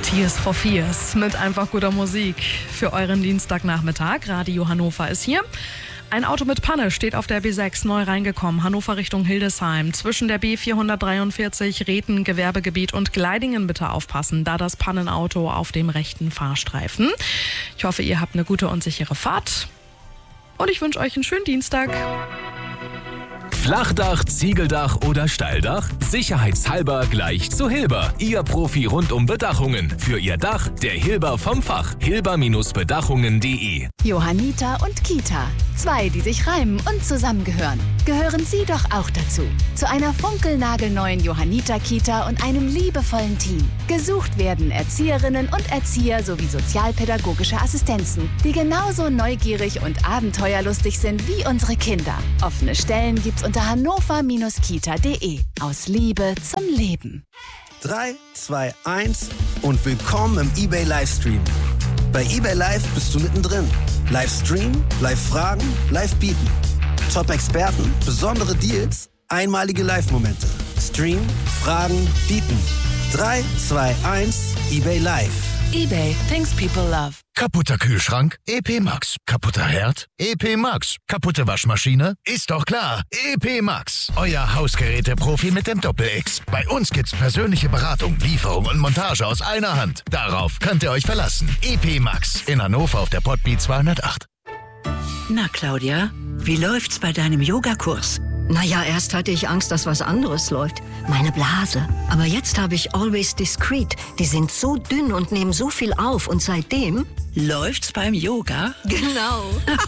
Tears for Fears mit einfach guter Musik für euren Dienstagnachmittag. Radio Hannover ist hier. Ein Auto mit Panne steht auf der B6 neu reingekommen, Hannover Richtung Hildesheim. Zwischen der B443 Reten, Gewerbegebiet und Gleidingen bitte aufpassen, da das Pannenauto auf dem rechten Fahrstreifen. Ich hoffe, ihr habt eine gute und sichere Fahrt. Und ich wünsche euch einen schönen Dienstag. Flachdach, Ziegeldach oder Steildach? Sicherheitshalber gleich zu Hilber. Ihr Profi rund um Bedachungen. Für Ihr Dach, der Hilber vom Fach. Hilber-Bedachungen.de. Johanniter und Kita. Zwei, die sich reimen und zusammengehören. Gehören Sie doch auch dazu. Zu einer funkelnagelneuen Johanniter-Kita und einem liebevollen Team. Gesucht werden Erzieherinnen und Erzieher sowie sozialpädagogische Assistenzen, die genauso neugierig und abenteuerlustig sind wie unsere Kinder. Offene Stellen gibt's unter hannover-kita.de. Aus Liebe zum Leben. 3, 2, 1 und willkommen im eBay Livestream. Bei eBay Live bist du mittendrin. Livestream, Live-Fragen, Live-Bieten. Top-Experten, besondere Deals, einmalige Live-Momente. Stream, Fragen, Bieten. 3, 2, 1, eBay Live. eBay, things people love. Kaputter Kühlschrank? EP Max. Kaputter Herd? EP Max. Kaputte Waschmaschine? Ist doch klar. EP Max. Euer Hausgeräte-Profi mit dem Doppel-X. Bei uns gibt's persönliche Beratung, Lieferung und Montage aus einer Hand. Darauf könnt ihr euch verlassen. EP Max. In Hannover auf der Potby 208. Na, Claudia, wie läuft's bei deinem Yogakurs? Naja, erst hatte ich Angst, dass was anderes läuft. Meine Blase. Aber jetzt habe ich Always Discreet. Die sind so dünn und nehmen so viel auf. Und seitdem... Läuft's beim Yoga? Genau.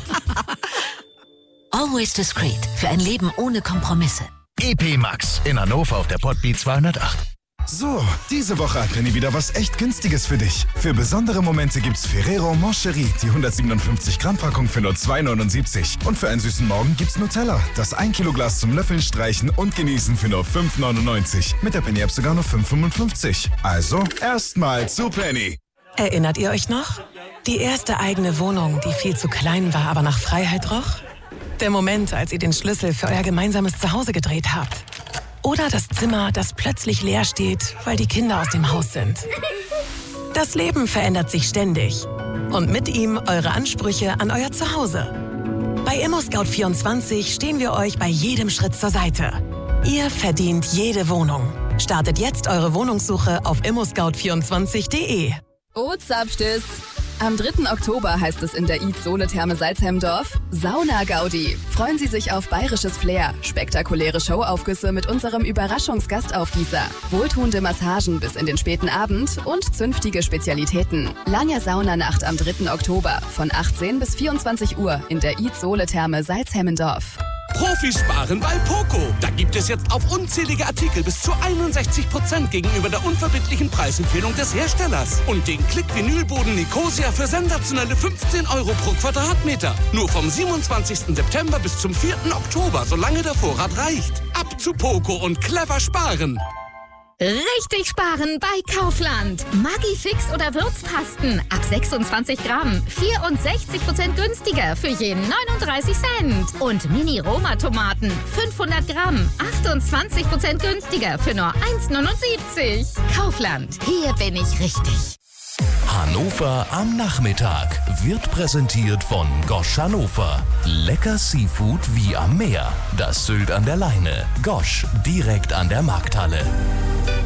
Always Discreet. Für ein Leben ohne Kompromisse. EP Max. In Hannover auf der Potby 208. So, diese Woche hat Penny wieder was echt Günstiges für dich. Für besondere Momente gibt's Ferrero Moncherie, die 157 Gramm Packung für nur 2,79. Und für einen süßen Morgen gibt's Nutella, das 1 Kilo Glas zum Löffeln, Streichen und Genießen für nur 5,99. Mit der Penny-App sogar nur 5,55. Also, erstmal zu Penny. Erinnert ihr euch noch? Die erste eigene Wohnung, die viel zu klein war, aber nach Freiheit roch? Der Moment, als ihr den Schlüssel für euer gemeinsames Zuhause gedreht habt. Oder das Zimmer, das plötzlich leer steht, weil die Kinder aus dem Haus sind. Das Leben verändert sich ständig. Und mit ihm eure Ansprüche an euer Zuhause. Bei ImmoScout24 stehen wir euch bei jedem Schritt zur Seite. Ihr verdient jede Wohnung. Startet jetzt eure Wohnungssuche auf immoscout24.de. Ortsabstiss. Am 3. Oktober heißt es in der Sohle-Therme Salzhemdorf Sauna-Gaudi. Freuen Sie sich auf bayerisches Flair, spektakuläre Showaufgüsse mit unserem Überraschungsgastaufgießer, wohltuende Massagen bis in den späten Abend und zünftige Spezialitäten. Lange Saunanacht am 3. Oktober von 18 bis 24 Uhr in der Sohle-Therme Salzhemdorf. Profis sparen bei Poco. Da gibt es jetzt auf unzählige Artikel bis zu 61% gegenüber der unverbindlichen Preisempfehlung des Herstellers. Und den Klick-Vinylboden Nicosia für sensationelle 15 € pro Quadratmeter. Nur vom 27. September bis zum 4. Oktober, solange der Vorrat reicht. Ab zu Poco und clever sparen. Richtig sparen bei Kaufland. Maggi-Fix oder Würzpasten ab 26 Gramm. 64% günstiger für jeden 39 Cent. Und Mini-Roma-Tomaten 500 Gramm. 28% günstiger für nur 1,79. Kaufland. Hier bin ich richtig. Hannover am Nachmittag wird präsentiert von Gosch Hannover. Lecker Seafood wie am Meer. Das Sylt an der Leine. Gosch, direkt an der Markthalle.